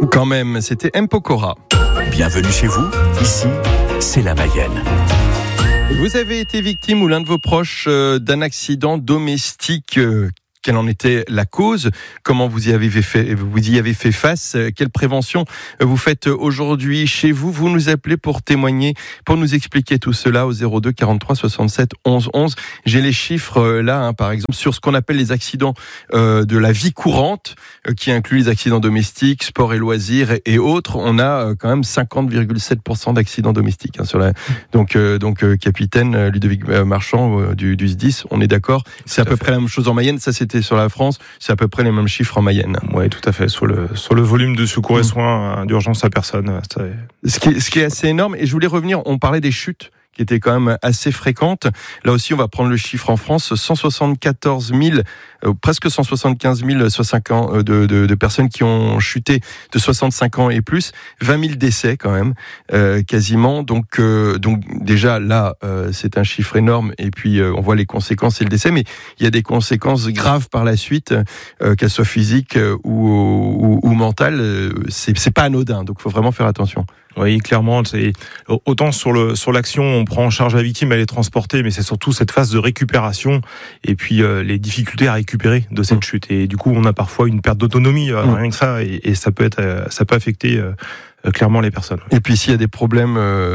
Quand même, c'était M. Pokora. Bienvenue chez vous, ici, c'est la Mayenne. Vous avez été victime ou l'un de vos proches d'un accident domestique. Quelle en était la cause? Comment vous y avez fait face? Quelle prévention vous faites aujourd'hui chez vous? Vous nous appelez pour témoigner, pour nous expliquer tout cela au 02 43 67 11 11. J'ai les chiffres là, par exemple, sur ce qu'on appelle les accidents de la vie courante, qui inclut les accidents domestiques, sport et loisirs et autres. On a quand même 50,7% d'accidents domestiques sur la. Donc capitaine Ludovic Marchand du SDIS, on est d'accord? C'est à peu près la même chose en Mayenne. Ça, c'était sur la France, c'est à peu près les mêmes chiffres en Mayenne. Oui, tout à fait. Sur le volume de secours et soins d'urgence à personne. Ce qui est assez énorme. Et je voulais revenir, on parlait des chutes qui étaient quand même assez fréquentes. Là aussi, on va prendre le chiffre en France, 174 000, presque 175 000 de personnes qui ont chuté de 65 ans et plus, 20 000 décès quand même, quasiment. Donc déjà là, c'est un chiffre énorme. Et puis on voit les conséquences et le décès, mais il y a des conséquences graves par la suite, qu'elles soient physiques ou mentales. C'est pas anodin, donc il faut vraiment faire attention. Oui, clairement. Autant sur l'action, on prend en charge la victime, elle est transportée, mais c'est surtout cette phase de récupération et puis les difficultés à récupérer de cette chute. Et du coup, on a parfois une perte d'autonomie, rien que ça, et ça peut affecter clairement les personnes. Et puis s'il y a des problèmes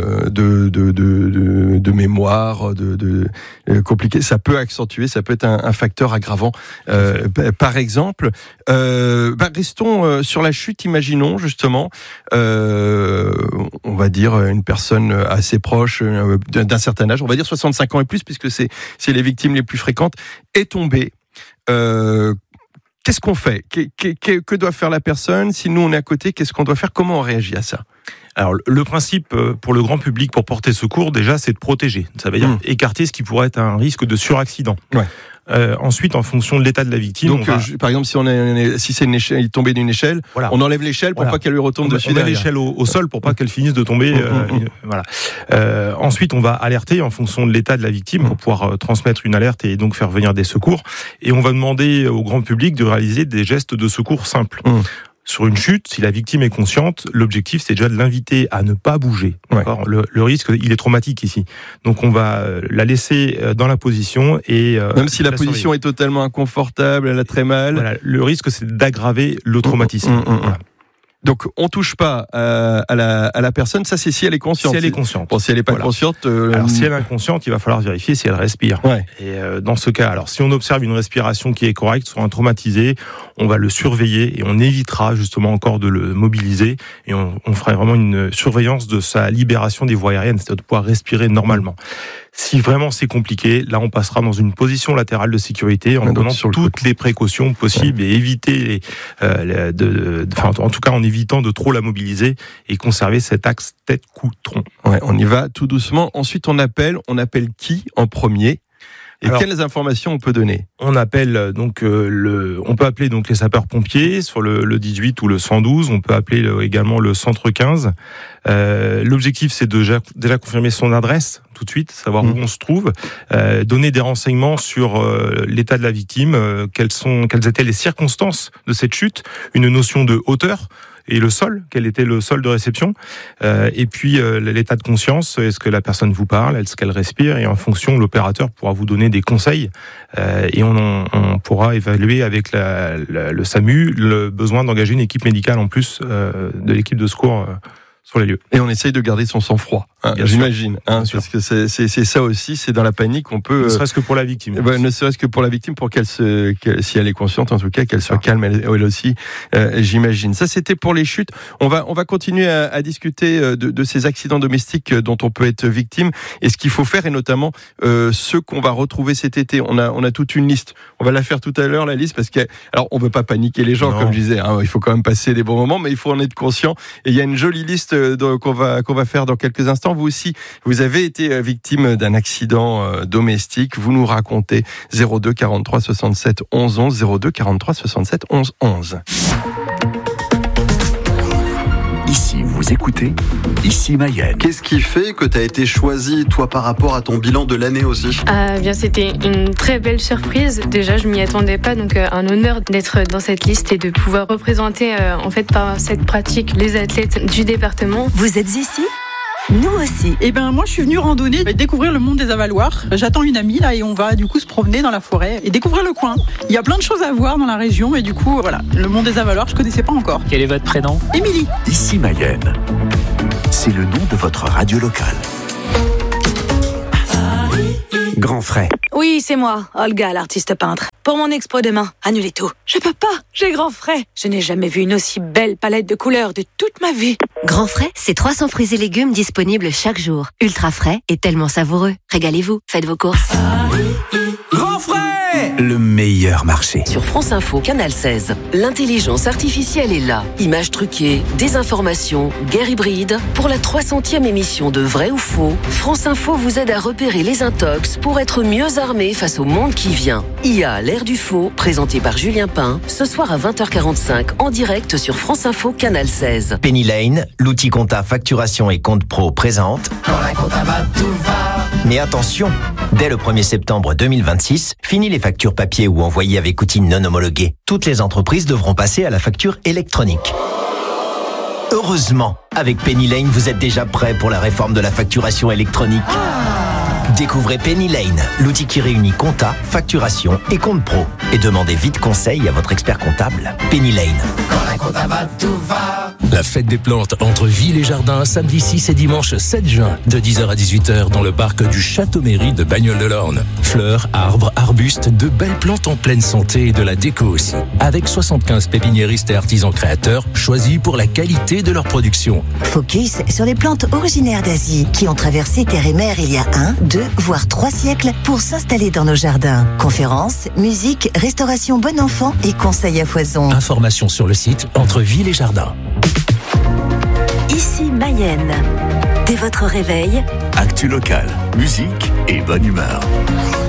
de mémoire, compliqués, ça peut accentuer, ça peut être un facteur aggravant. Par exemple, restons sur la chute. Imaginons justement, on va dire une personne assez proche d'un certain âge, on va dire 65 ans et plus, puisque c'est les victimes les plus fréquentes, est tombée. Qu'est-ce qu'on fait? Que doit faire la personne? Si nous on est à côté, qu'est-ce qu'on doit faire? Comment on réagit à ça? Alors, le principe pour le grand public, pour porter secours, déjà, c'est de protéger. Ça veut dire écarter ce qui pourrait être un risque de suraccident. Ouais. Ensuite, en fonction de l'état de la victime, donc, par exemple, si c'est une échelle, il est tombé d'une échelle, voilà. On enlève l'échelle pour pas qu'elle lui retombe dessus. On met l'échelle au sol pour pas qu'elle finisse de tomber. Voilà. Ensuite, on va alerter en fonction de l'état de la victime pour pouvoir transmettre une alerte et donc faire venir des secours. Et on va demander au grand public de réaliser des gestes de secours simples. Sur une chute, si la victime est consciente, l'objectif c'est déjà de l'inviter à ne pas bouger. D'accord ? Le risque, il est traumatique ici. Donc on va la laisser dans la position et même si la position est totalement inconfortable, elle a très mal. Voilà, le risque c'est d'aggraver le traumatisme. Voilà. Donc on touche pas à la personne, ça c'est si elle est consciente. Si elle est consciente. Bon, si elle n'est pas consciente. Alors si elle est inconsciente, il va falloir vérifier si elle respire. Ouais. Et dans ce cas, alors si on observe une respiration qui est correcte sur un traumatisé, on va le surveiller et on évitera justement encore de le mobiliser et on fera vraiment une surveillance de sa libération des voies aériennes, c'est-à-dire de pouvoir respirer normalement. Si vraiment c'est compliqué, là on passera dans une position latérale de sécurité en donnant toutes les précautions possibles et éviter en tout cas en évitant de trop la mobiliser et conserver cet axe tête-cou-tronc. Ouais, on y va tout doucement. Ensuite on appelle qui en premier? Et alors, quelles informations on peut donner? On appelle on peut appeler donc les sapeurs-pompiers sur le 18 ou le 112. On peut appeler également le centre 15. L'objectif c'est de déjà confirmer son adresse tout de suite, savoir où on se trouve, donner des renseignements sur l'état de la victime, quelles étaient les circonstances de cette chute, une notion de hauteur. Et le sol, quel était le sol de réception, et puis l'état de conscience, est-ce que la personne vous parle, est-ce qu'elle respire, et en fonction, l'opérateur pourra vous donner des conseils, et on pourra évaluer avec le SAMU le besoin d'engager une équipe médicale en plus de l'équipe de secours sur les lieux. Et on essaye de garder son sang-froid, j'imagine, parce que c'est ça aussi, c'est dans la panique qu'on peut... Ne serait-ce que pour la victime. Ne serait-ce que pour la victime, pour si elle est consciente en tout cas, qu'elle soit calme elle aussi, j'imagine. Ça c'était pour les chutes. On va continuer à discuter de ces accidents domestiques dont on peut être victime, et ce qu'il faut faire, et notamment ceux qu'on va retrouver cet été. On a toute une liste. On va la faire tout à l'heure, la liste, parce que alors on veut pas paniquer les gens, comme je disais, il faut quand même passer des bons moments, mais il faut en être conscient. Et il y a une jolie liste qu'on va faire dans quelques instants. Vous aussi, vous avez été victime d'un accident domestique. Vous nous racontez 02 43 67 11 11, 02 43 67 11 11. Ici, vous Vous écoutez Ici Mayenne. Qu'est-ce qui fait que tu as été choisi, toi, par rapport à ton bilan de l'année aussi ? Bien, c'était une très belle surprise. Déjà, je m'y attendais pas, donc un honneur d'être dans cette liste et de pouvoir représenter, en fait, par cette pratique, les athlètes du département. Vous êtes ici ? Nous aussi. Moi je suis venue randonner et découvrir le monde des Avaloirs. J'attends une amie là et on va du coup se promener dans la forêt et découvrir le coin. Il y a plein de choses à voir dans la région et du coup voilà, le monde des Avaloirs je connaissais pas encore. Quel est votre prénom ? Émilie. Ici Mayenne. C'est le nom de votre radio locale. Grand Frais. Oui, c'est moi, Olga, l'artiste peintre. Pour mon expo demain, annulez tout. Je peux pas, j'ai Grand Frais. Je n'ai jamais vu une aussi belle palette de couleurs de toute ma vie. Grand Frais, c'est 300 fruits et légumes disponibles chaque jour. Ultra frais et tellement savoureux. Régalez-vous, faites vos courses. Grand Frais, le meilleur marché. Sur France Info, Canal 16, l'intelligence artificielle est là. Images truquées, désinformation, guerre hybride. Pour la 300e émission de Vrai ou Faux, France Info vous aide à repérer les intox pour être mieux armé face au monde qui vient. IA, l'ère du faux, présenté par Julien Pain, ce soir à 20h45 en direct sur France Info, Canal 16. Penny Lane, l'outil compta facturation et compte pro présente. Quand la compta va, tout va. Mais attention, dès le 1er septembre 2026, fini les factures papier ou envoyées avec outils non homologués. Toutes les entreprises devront passer à la facture électronique. Heureusement, avec Penny Lane, vous êtes déjà prêt pour la réforme de la facturation électronique. Découvrez Penny Lane, l'outil qui réunit compta, facturation et compte pro. Et demandez vite conseil à votre expert comptable. Penny Lane. Quand la compta va, tout va. La fête des plantes entre Ville et Jardin, samedi 6 et dimanche 7 juin, de 10h à 18h dans le parc du Château-Mairie de Bagnoles-de-l'Orne. Fleurs, arbres, arbustes, de belles plantes en pleine santé et de la déco aussi. Avec 75 pépiniéristes et artisans créateurs choisis pour la qualité de leur production. Focus sur les plantes originaires d'Asie qui ont traversé terre et mer il y a 1, 2, voire 3 siècles pour s'installer dans nos jardins. Conférences, musique, restauration bon enfant et conseils à foison. Informations sur le site Entre Ville et Jardin. Ici Mayenne. Dès votre réveil, Actu locale, musique et bonne humeur.